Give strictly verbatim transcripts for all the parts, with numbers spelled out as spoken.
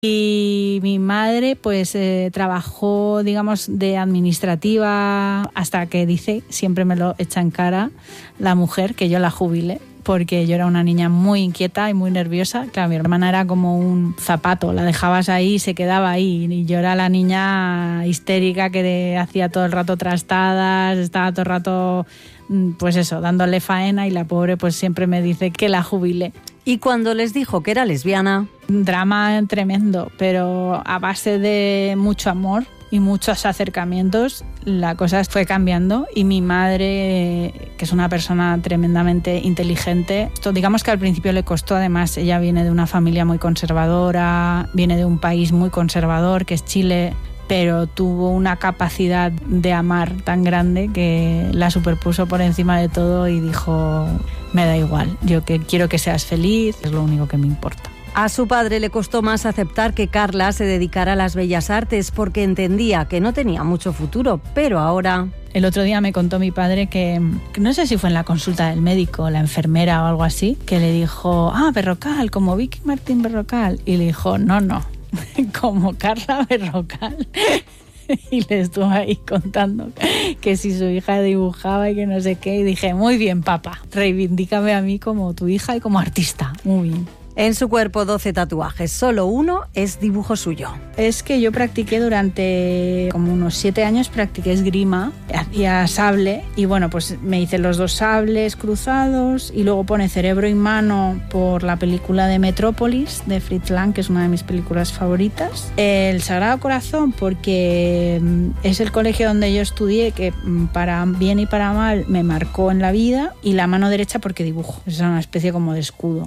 Y mi madre pues eh, trabajó, digamos, de administrativa hasta que dice, siempre me lo echa en cara la mujer, que yo la jubilé, porque yo era una niña muy inquieta y muy nerviosa. Claro, mi hermana era como un zapato, la dejabas ahí y se quedaba ahí. Y yo era la niña histérica que de, hacía todo el rato trastadas, estaba todo el rato, pues eso, dándole faena, y la pobre pues siempre me dice que la jubilé. Y cuando les dijo que era lesbiana... Un drama tremendo, pero a base de mucho amor y muchos acercamientos, la cosa fue cambiando. Y mi madre, que es una persona tremendamente inteligente, esto, digamos que al principio le costó. Además, ella viene de una familia muy conservadora, viene de un país muy conservador, que es Chile, pero tuvo una capacidad de amar tan grande que la superpuso por encima de todo y dijo, me da igual, yo que quiero que seas feliz, es lo único que me importa. A su padre le costó más aceptar que Carla se dedicara a las bellas artes porque entendía que no tenía mucho futuro, pero ahora... El otro día me contó mi padre que, que no sé si fue en la consulta del médico, la enfermera o algo así, que le dijo, ah, Berrocal, como Vicky Martín Berrocal. Y le dijo, no, no, como Carla Berrocal. Y le estuvo ahí contando que si su hija dibujaba y que no sé qué. Y dije, muy bien, papá, reivindícame a mí como tu hija y como artista. Muy bien. En su cuerpo doce tatuajes, solo uno es dibujo suyo. Es que yo practiqué durante como unos siete años, practiqué esgrima, hacía sable y bueno, pues me hice los dos sables cruzados y luego pone Cerebro y Mano por la película de Metrópolis de Fritz Lang, que es una de mis películas favoritas. El Sagrado Corazón porque es el colegio donde yo estudié, que para bien y para mal me marcó en la vida, y la mano derecha porque dibujo, es una especie como de escudo.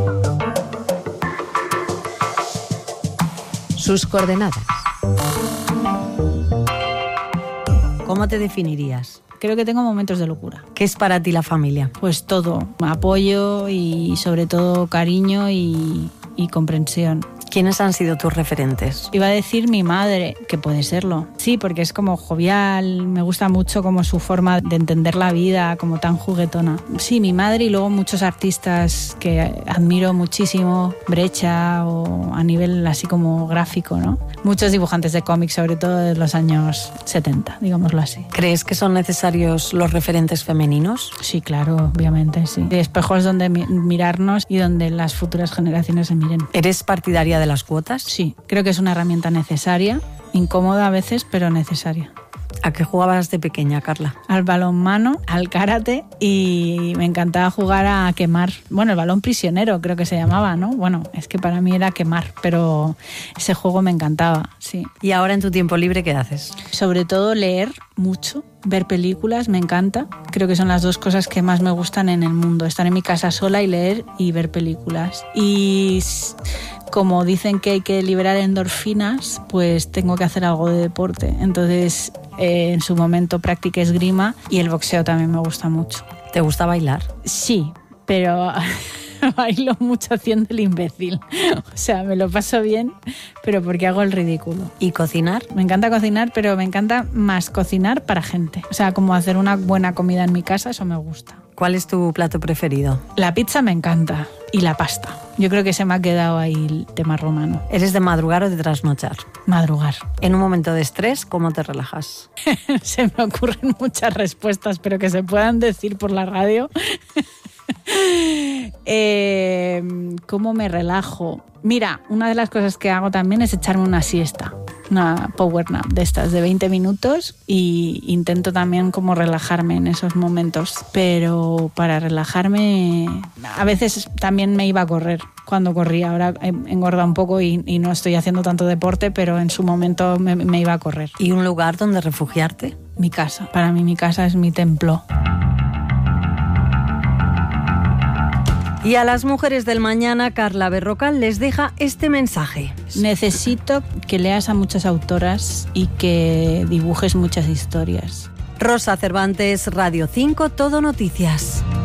Sus coordenadas. ¿Cómo te definirías? Creo que tengo momentos de locura. ¿Qué es para ti la familia? Pues todo, apoyo y sobre todo cariño y, y comprensión. ¿Quiénes han sido tus referentes? Iba a decir mi madre, que puede serlo. Sí, porque es como jovial, me gusta mucho como su forma de entender la vida, como tan juguetona. Sí, mi madre y luego muchos artistas que admiro muchísimo, Brecha o a nivel así como gráfico, ¿no? Muchos dibujantes de cómics, sobre todo de los años setenta, digámoslo así. ¿Crees que son necesarios los referentes femeninos? Sí, claro, obviamente, sí. De espejos donde mirarnos y donde las futuras generaciones se miren. ¿Eres partidaria de las cuotas? Sí, creo que es una herramienta necesaria, incómoda a veces, pero necesaria. ¿A qué jugabas de pequeña, Carla? Al balonmano, al karate, y me encantaba jugar a quemar. Bueno, el balón prisionero creo que se llamaba, ¿no? Bueno, es que para mí era quemar, pero ese juego me encantaba, sí. ¿Y ahora en tu tiempo libre qué haces? Sobre todo leer mucho, ver películas, me encanta. Creo que son las dos cosas que más me gustan en el mundo. Estar en mi casa sola y leer y ver películas. Y como dicen que hay que liberar endorfinas, pues tengo que hacer algo de deporte. Entonces, eh, en su momento practiqué esgrima y el boxeo también me gusta mucho. ¿Te gusta bailar? Sí, pero bailo mucho haciendo el imbécil. O sea, me lo paso bien, pero porque hago el ridículo. ¿Y cocinar? Me encanta cocinar, pero me encanta más cocinar para gente. O sea, como hacer una buena comida en mi casa, eso me gusta. ¿Cuál es tu plato preferido? La pizza me encanta y la pasta. Yo creo que se me ha quedado ahí el tema romano. ¿Eres de madrugar o de trasnochar? Madrugar. En un momento de estrés, ¿cómo te relajas? Se me ocurren muchas respuestas, pero que se puedan decir por la radio. eh, ¿Cómo me relajo? Mira, una de las cosas que hago también es echarme una siesta, una power nap de estas de veinte minutos, y intento también como relajarme en esos momentos. Pero para relajarme, a veces también me iba a correr cuando corría. Ahora he engordado un poco y, y no estoy haciendo tanto deporte, pero en su momento me, me iba a correr. ¿Y un lugar donde refugiarte? Mi casa. Para mí mi casa es mi templo. Y a las mujeres del mañana, Carla Berrocal les deja este mensaje. Necesito que leas a muchas autoras y que dibujes muchas historias. Rosa Cervantes, Radio cinco, Todo Noticias.